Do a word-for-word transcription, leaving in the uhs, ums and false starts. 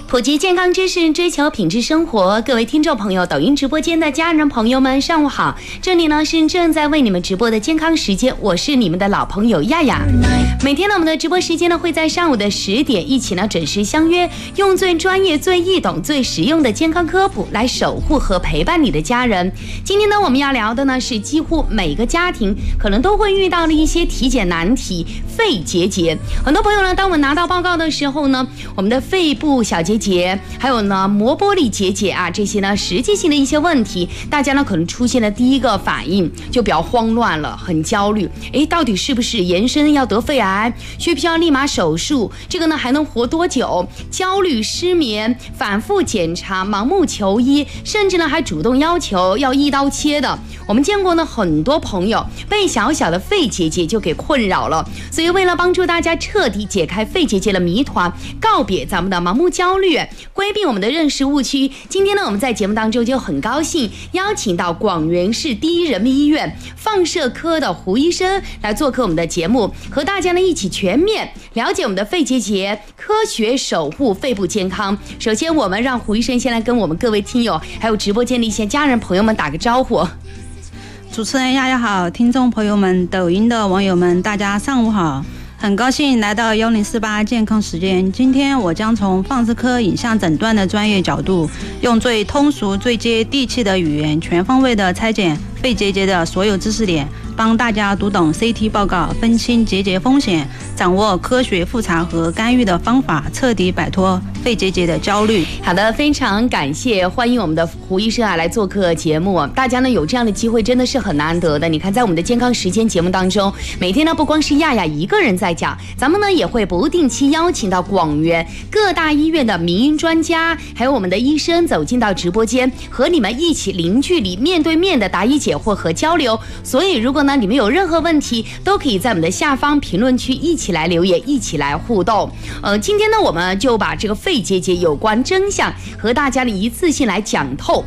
普及健康知识，追求品质生活。各位听众朋友，抖音直播间的家人朋友们，上午好！这里呢是正在为你们直播的健康时间，我是你们的老朋友亚亚。每天呢，我们的直播时间呢会在上午的十点一起呢准时相约，用最专业、最易懂、最实用的健康科普来守护和陪伴你的家人。今天呢，我们要聊的呢是几乎每个家庭可能都会遇到的一些体检难题——肺结节。很多朋友呢，当我们拿到报告的时候呢，我们的肺部小结节，还有呢膜玻璃结节啊，这些呢实际性的一些问题，大家呢可能出现的第一个反应就比较慌乱了，很焦虑。诶，到底是不是延伸要得肺癌？需不需要立马手术？这个呢还能活多久？焦虑、失眠、反复检查、盲目求医，甚至呢还主动要求要一刀切的。我们见过呢很多朋友被小小的肺结节就给困扰了，所以为了帮助大家彻底解开肺结节的谜团，告别咱们的盲目焦虑，规避我们的认识误区，今天呢我们在节目当中就很高兴邀请到广元市第一人民医院放射科的胡医生来做客我们的节目，和大家呢一起全面了解我们的肺结节，科学守护肺部健康。首先我们让胡医生先来跟我们各位听友还有直播间的一些家人朋友们打个招呼。 主持人亚亚好，听众朋友们、抖音的网友们，大家上午好。很高兴来到一零四八健康时间。今天我将从放射科影像诊断的专业角度，用最通俗、最接地气的语言，全方位的拆解肺结节的所有知识点，帮大家读懂 C T 报告，分清结节风险，掌握科学复查和干预的方法，彻底摆脱肺结节的焦虑。 好的，非常感谢，欢迎我们的胡医生啊来做客节目。大家呢有这样的机会真的是很难得的。你看，在我们的健康时间节目当中，每天呢不光是亚亚一个人在讲，咱们呢也会不定期邀请到广元各大医院的民营专家，还有我们的医生走进到直播间，和你们一起零距离、面对面的答疑解惑和交流。所以，如果呢你们有任何问题，都可以在我们的下方评论区一起来留言，一起来互动。呃，今天呢我们就把这个肺结节有关真相和大家的一次性来讲透。